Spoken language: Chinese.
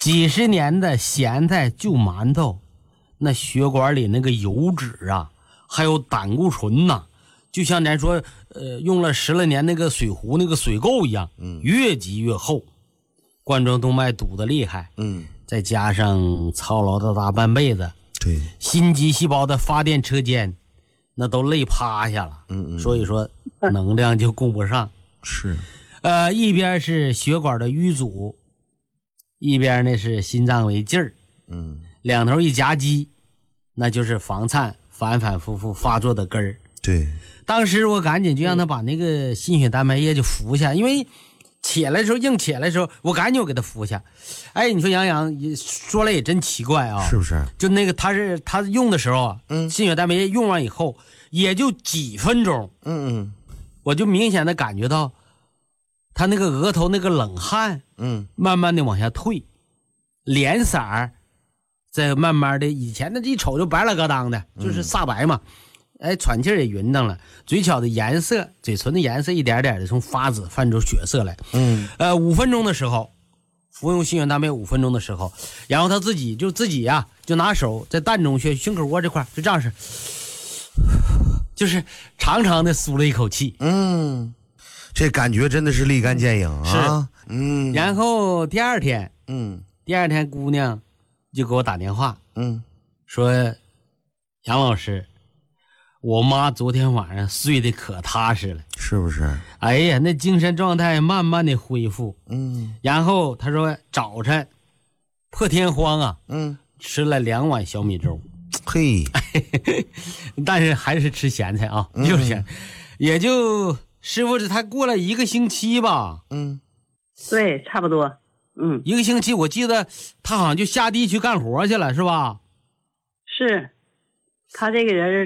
几十年的咸菜就馒头，那血管里那个油脂啊，还有胆固醇呐，就像咱说用了10来年那个水壶那个水垢一样，越积越厚，冠状动脉堵得厉害，再加上操劳的大半辈子， 对， 心肌细胞的发电车间那都累趴下了，所以说能量就供不上， 是， 一边是血管的淤阻，一边呢是心脏没劲儿，两头一夹击，那就是房颤反反复复发作的根儿。 对， 当时我赶紧就让他把那个心血蛋白液就服下，因为起来的时候硬起来的时候，我赶紧就给他服下。哎，你说杨洋说来也真奇怪啊， 是不是？ 就那个他用的时候啊，心血蛋白液用完以后也就几分钟，我就明显的感觉到他那个额头那个冷汗，慢慢的往下退，脸色儿在慢慢的，以前的一瞅就白了咯当的，就是煞白嘛。哎，喘气儿也匀当了，嘴角的颜色，嘴唇的颜色一点点的从发紫泛出血色来。5分钟的时候，服用心血蛋白5分钟的时候，然后他自己呀，就拿手在膻中穴、胸口窝这块就这样式，就是长长的舒了一口气。 这感觉真的是立竿见影啊。 是，然后第二天姑娘就给我打电话，说杨老师，我妈昨天晚上睡得可踏实了， 是不是？ 哎呀，那精神状态慢慢的恢复。然后他说早晨破天荒啊，吃了2碗小米粥， 嘿， 但是还是吃咸菜啊，就是咸，也就师傅他过了1个星期吧， 对，差不多 ，1个星期，我记得他好像就下地去干活去了，是吧？ 是，他这个人